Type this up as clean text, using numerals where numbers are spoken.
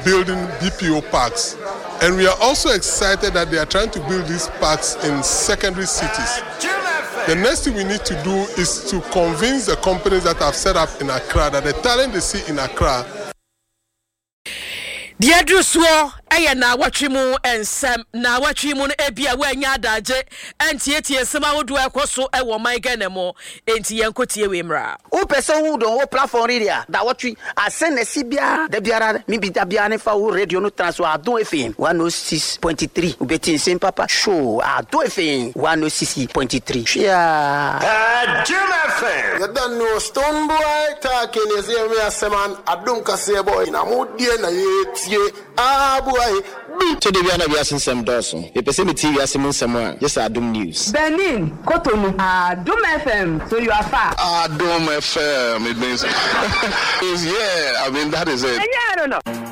building BPO parks. And we are also excited that they are trying to build these parks in secondary cities. The next thing we need to do is to convince the companies that have set up in Accra that the talent they see in Accra. Diadru suo eye na watwimu ensem na watwimu no ebia wanya adaje entietie sema wodo ekoso e wo man ganemo enti yenkotie we mra o person who don platform area da watwi asene sibia da biara mi bi da bia ne fa wo radio no transfer Adon FM 106.3 ubetin sem papa show Adon FM 106.3 yeah Jim FM you don't know Stone Boy talking is here me aseman Adon kase boy na modie na ye boy to the Viana Biasin Dawson. A pessimity Yasim someone. Yes, Adum News. Benin, Cotonou, Adum FM. So you are far. Adum FM. It means, yeah, I mean, that is it. I don't know.